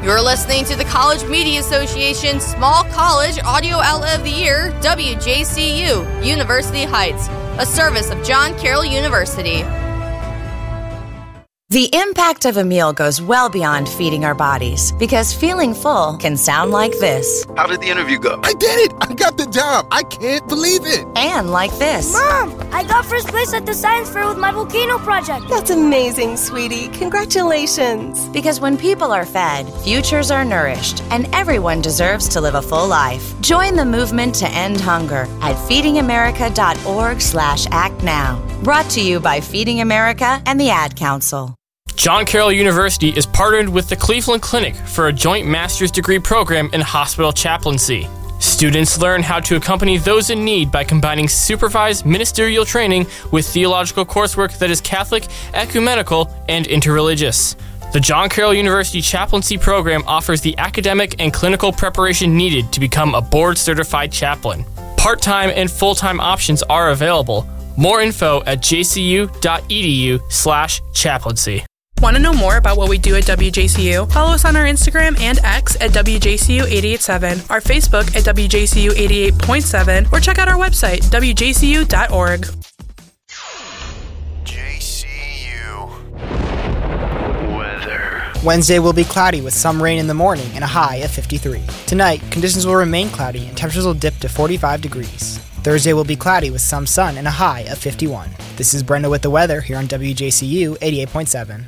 You're listening to the College Media Association Small College Audio Outlet of the Year, WJCU, University Heights, a service of John Carroll University. The impact of a meal goes well beyond feeding our bodies, because feeling full can sound like this. How did the interview go? I did it! I got the job! I can't believe it! And like this. Mom, I got first place at the science fair with my volcano project. That's amazing, sweetie. Congratulations. Because when people are fed, futures are nourished, and everyone deserves to live a full life. Join the movement to end hunger at feedingamerica.org/act now. Brought to you by Feeding America and the Ad Council. John Carroll University is partnered with the Cleveland Clinic for a joint master's degree program in hospital chaplaincy. Students learn how to accompany those in need by combining supervised ministerial training with theological coursework that is Catholic, ecumenical, and interreligious. The John Carroll University chaplaincy program offers the academic and clinical preparation needed to become a board-certified chaplain. Part-time and full-time options are available. More info at jcu.edu/chaplaincy. Want to know more about what we do at WJCU? Follow us on our Instagram and X at WJCU887, our Facebook at WJCU88.7, or check out our website, WJCU.org. JCU weather. Wednesday will be cloudy with some rain in the morning and a high of 53. Tonight, conditions will remain cloudy and temperatures will dip to 45 degrees. Thursday will be cloudy with some sun and a high of 51. This is Brenda with the weather here on WJCU 88.7.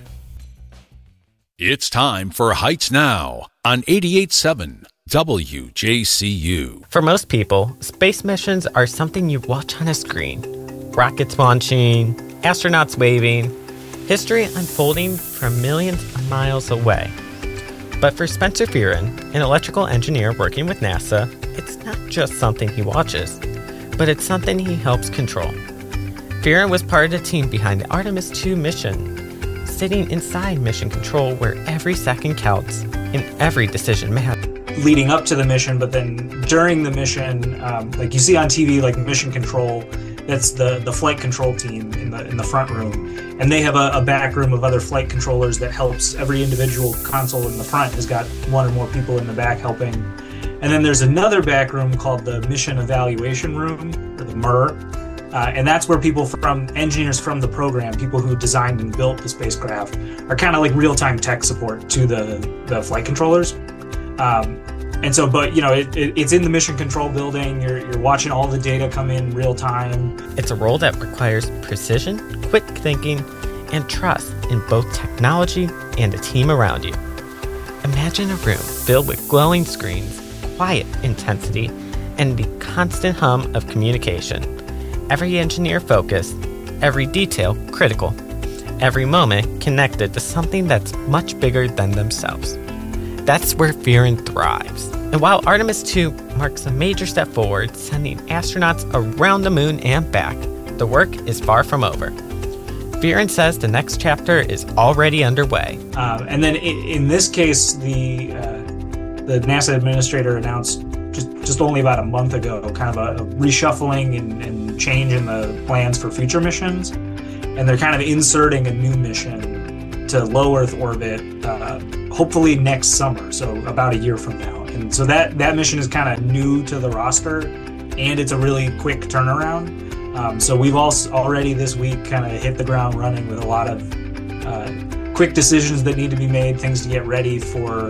It's time for Heights Now on 88.7 WJCU. For most people, space missions are something you watch on a screen. Rockets launching, astronauts waving, history unfolding from millions of miles away. But for Spencer Fearon, an electrical engineer working with NASA, it's not just something he watches, but it's something he helps control. Fearon was part of the team behind the Artemis II mission, sitting inside mission control where every second counts and every decision matters. Leading up to the mission, but then during the mission, like you see on TV, like mission control, that's the flight control team in the front room, and they have a back room of other flight controllers that helps. Every individual console in the front has got one or more people in the back helping. And then there's another back room called the Mission Evaluation Room, or the MIR, and that's where engineers from the program, people who designed and built the spacecraft, are kind of like real-time tech support to the flight controllers. And so, but you know, it's in the mission control building. You're watching all the data come in real time. It's a role that requires precision, quick thinking, and trust in both technology and the team around you. Imagine a room filled with glowing screens, quiet intensity, and the constant hum of communication. Every engineer focused, every detail critical, every moment connected to something that's much bigger than themselves. That's where Fearon thrives. And while Artemis II marks a major step forward, sending astronauts around the moon and back, the work is far from over. Fearon says the next chapter is already underway. And then in this case, the NASA administrator announced just only about a month ago, kind of a reshuffling and change in the plans for future missions. And they're kind of inserting a new mission to low Earth orbit, hopefully next summer, so about a year from now. And so that mission is kind of new to the roster, and it's a really quick turnaround. So we've already this week kind of hit the ground running with a lot of quick decisions that need to be made, things to get ready for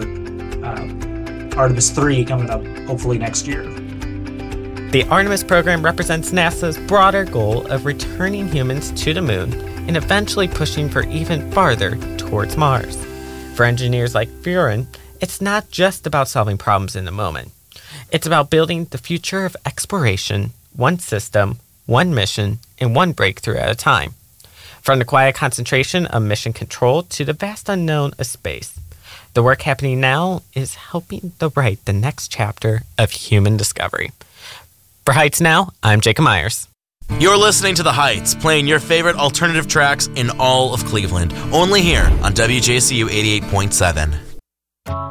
Artemis 3 coming up hopefully next year. The Artemis program represents NASA's broader goal of returning humans to the moon and eventually pushing for even farther towards Mars. For engineers like Fearon, it's not just about solving problems in the moment. It's about building the future of exploration, one system, one mission, and one breakthrough at a time. From the quiet concentration of mission control to the vast unknown of space, the work happening now is helping to write the next chapter of human discovery. For Heights Now, I'm Jacob Myers. You're listening to The Heights, playing your favorite alternative tracks in all of Cleveland, only here on WJCU 88.7.